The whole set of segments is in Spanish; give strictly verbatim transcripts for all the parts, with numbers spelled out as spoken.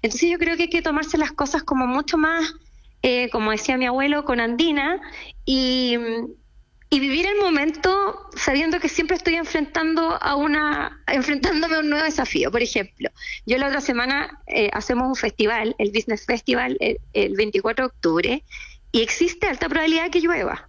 Entonces yo creo que hay que tomarse las cosas como mucho más, eh, como decía mi abuelo, con andina, y, y vivir el momento sabiendo que siempre estoy enfrentando a una, enfrentándome a un nuevo desafío. Por ejemplo, yo la otra semana eh, hacemos un festival, el Business Festival, el, el veinticuatro de octubre, y existe alta probabilidad que llueva.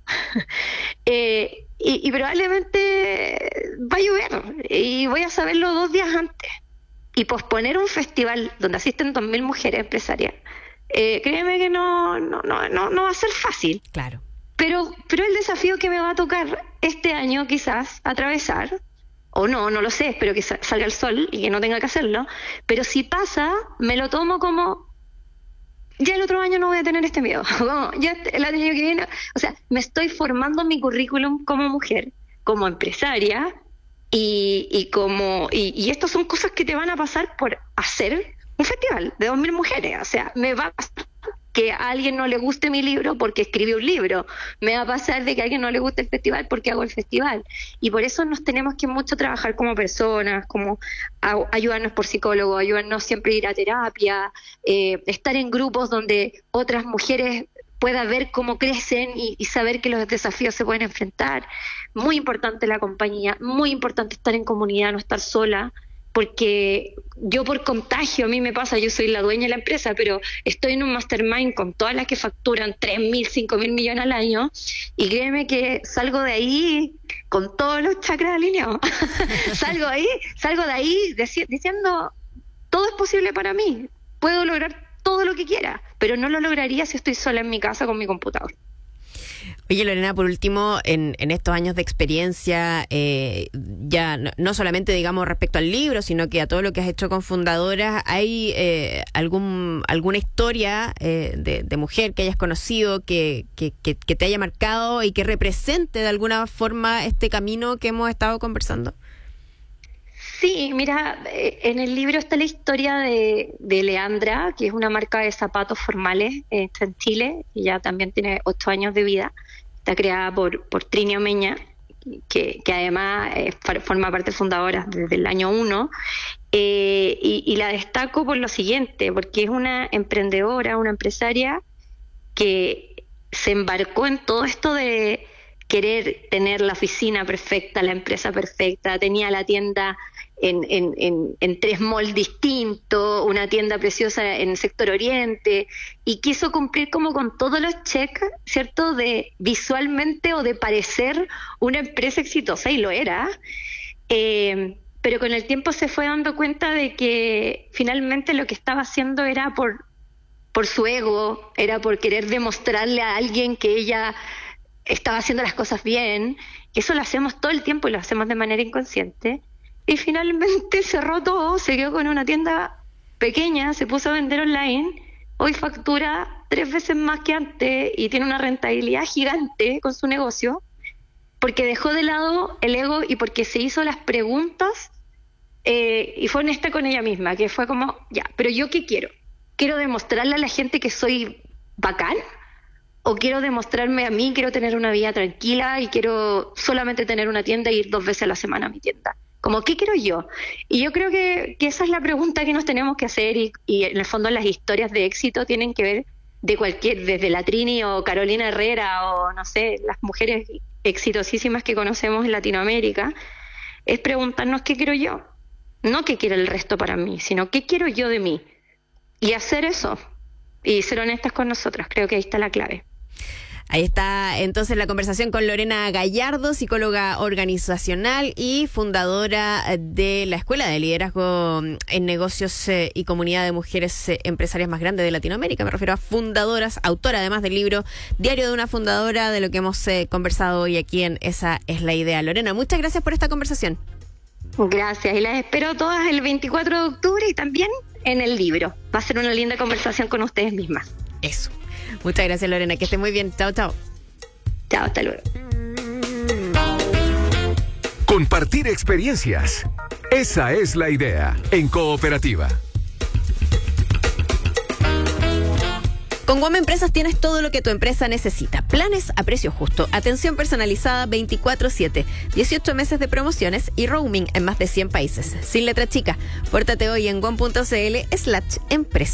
eh, y, y probablemente va a llover, y voy a saberlo dos días antes. Y posponer un festival donde asisten dos mil mujeres empresarias, eh, créeme que no, no, no, no, no va a ser fácil. Claro. Pero, pero el desafío que me va a tocar este año quizás atravesar, o no, no lo sé, espero que salga el sol y que no tenga que hacerlo, pero si pasa, me lo tomo como, ya el otro año no voy a tener este miedo, como, ya el año que viene, o sea, me estoy formando mi currículum como mujer, como empresaria, y, y como y, y estas son cosas que te van a pasar por hacer un festival de dos mil mujeres, o sea, me va a pasar que a alguien no le guste mi libro porque escribí un libro, me va a pasar de que a alguien no le guste el festival porque hago el festival, y por eso nos tenemos que mucho trabajar como personas, como a, ayudarnos por psicólogo, ayudarnos siempre a ir a terapia, eh, estar en grupos donde otras mujeres puedan ver cómo crecen y, y saber que los desafíos se pueden enfrentar. Muy importante la compañía, muy importante estar en comunidad, no estar sola, porque yo por contagio, a mí me pasa, yo soy la dueña de la empresa, pero estoy en un mastermind con todas las que facturan tres mil, cinco mil millones al año, y créeme que salgo de ahí con todos los chakras alineados. salgo ahí, salgo de ahí deci- diciendo, todo es posible para mí, puedo lograr todo lo que quiera, pero no lo lograría si estoy sola en mi casa con mi computador. Oye, Lorena, por último, en, en estos años de experiencia, eh, ya no, no solamente, digamos, respecto al libro, sino que a todo lo que has hecho con fundadoras, ¿hay eh, algún alguna historia eh, de, de mujer que hayas conocido que, que, que, que te haya marcado y que represente de alguna forma este camino que hemos estado conversando? Sí, mira, en el libro está la historia de, de Leandra, que es una marca de zapatos formales, eh, está en Chile, y ya también tiene ocho años de vida. Está creada por, por Trini Omeña, que, que además eh, forma parte fundadora desde el año uno. Eh, y, y la destaco por lo siguiente, porque es una emprendedora, una empresaria que se embarcó en todo esto de querer tener la oficina perfecta, la empresa perfecta, tenía la tienda en, en, en, en tres malls distintos, una tienda preciosa en el sector oriente, y quiso cumplir como con todos los checks, ¿cierto?, de visualmente o de parecer una empresa exitosa, y lo era, eh, pero con el tiempo se fue dando cuenta de que finalmente lo que estaba haciendo era por, por su ego, era por querer demostrarle a alguien que ella estaba haciendo las cosas bien. Eso lo hacemos todo el tiempo y lo hacemos de manera inconsciente, y finalmente cerró todo, se quedó con una tienda pequeña, se puso a vender online, hoy factura tres veces más que antes y tiene una rentabilidad gigante con su negocio, porque dejó de lado el ego y porque se hizo las preguntas eh, y fue honesta con ella misma, que fue como, ya, pero ¿yo qué quiero? ¿Quiero demostrarle a la gente que soy bacán? ¿O quiero demostrarme a mí, quiero tener una vida tranquila y quiero solamente tener una tienda y ir dos veces a la semana a mi tienda? Como, ¿qué quiero yo? Y yo creo que, que esa es la pregunta que nos tenemos que hacer, y, y en el fondo las historias de éxito tienen que ver de cualquier, desde la Trini o Carolina Herrera o no sé, las mujeres exitosísimas que conocemos en Latinoamérica, es preguntarnos qué quiero yo. No qué quiere el resto para mí, sino qué quiero yo de mí. Y hacer eso. Y ser honestas con nosotras. Creo que ahí está la clave. Ahí está entonces la conversación con Lorena Gallardo, psicóloga organizacional y fundadora de la Escuela de Liderazgo en Negocios eh, y Comunidad de Mujeres eh, Empresarias más grande de Latinoamérica. Me refiero a fundadoras, autora además del libro Diario de una Fundadora, de lo que hemos eh, conversado hoy aquí en Esa es la Idea. Lorena, muchas gracias por esta conversación. Gracias, y las espero todas el veinticuatro de octubre y también en el libro. Va a ser una linda conversación con ustedes mismas. Eso. Muchas gracias, Lorena, que esté muy bien. Chao, chao. Chao, hasta luego. Compartir experiencias. Esa es la idea en Cooperativa. Con Guam Empresas tienes todo lo que tu empresa necesita. Planes a precio justo, atención personalizada veinticuatro siete, dieciocho meses de promociones y roaming en más de cien países. Sin letra chica, pórtate hoy en guam punto cl slash empresa.